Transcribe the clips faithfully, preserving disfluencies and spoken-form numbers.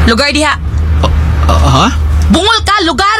Lugar diha. Ah, ha? Bungol ka, lugar!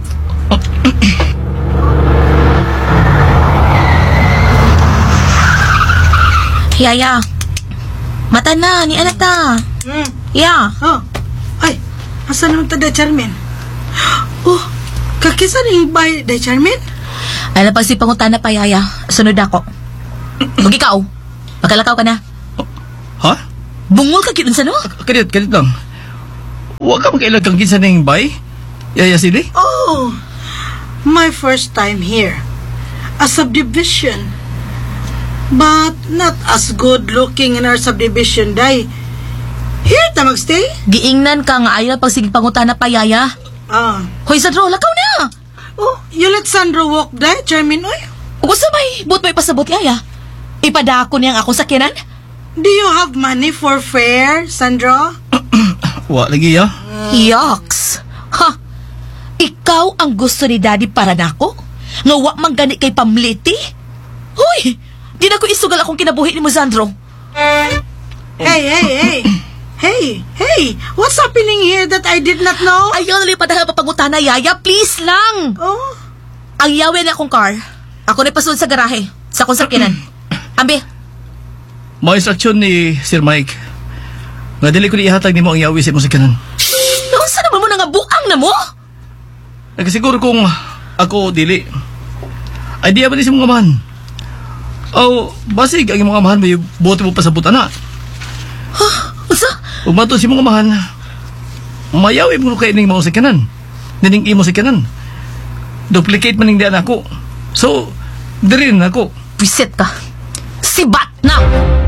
Yaya, mata na, ni anak ta. Hmm. Ya, Oh. Ay, asa naman ta da Charmin? Oh, kakisa ni bay da Charmin? alam pag si pangutana pa, Yaya. Sunod ako. Huwag ikaw. Makalakaw ka na. Ha? Bungol ka kinunsa no? Kadit, kadit lang. Huwag ka magkailag kang kinsa na yung bay? Yaya sili? Oh, my first time here. A subdivision. But not as good looking in our subdivision, day. Here ta magstay? Giingnan ka nga ayaw pag sige pangutana pa, Yaya. Ah. Hoy, Sandro, lakaw na. Oh, you let Sandro walk, day, Charmin, oy. Huwag sabay, buot may pasabot, Yaya. Ipadako niyang ako sa kinan. Do you have money for fare, Sandro? Wa lagi ya. Yucks. Ha? Ikaw ang gusto ni Daddy para nako? Nga wa man gani kay pamliti? Hoy, di na ko isugal akong kinabuhi ni mo, Sandro. Hey, hey, hey. Hey, hey, what's happening here that I did not know? Ayaw na lipat na papangutana, Yaya. Please lang. Oh, Ang yawi na akong car. Ako na pasunod sa garahe. Sa kong sakinan. Ambi, Mga instruksyon ni Sir Mike. Nga dili ko ni ihatag ni mo ang yawi sa imong sakyanan. nausa naman mo na nga buang na mo? Nagkasiguro kung ako dili. Idea ba ni sa mga amahan? O, basig ang mga amahan may buti mo pasabot na. Ha? Usa? Umato si mga amahan. Mayawi mo kayo ng mga sakyanan. Nining imo sakyanan. Duplicate man hindi ako. So, diri na ako. Visit ka. Sibat na!